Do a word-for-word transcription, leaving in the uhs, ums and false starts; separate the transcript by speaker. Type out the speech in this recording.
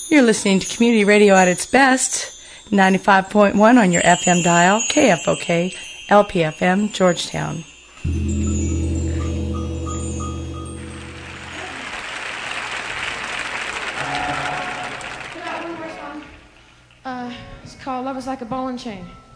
Speaker 1: You're listening to Community Radio at its best, ninety-five point one on your F M dial, K F O K, L P F M, Georgetown.
Speaker 2: Uh, it's called Love is Like a Ball and Chain.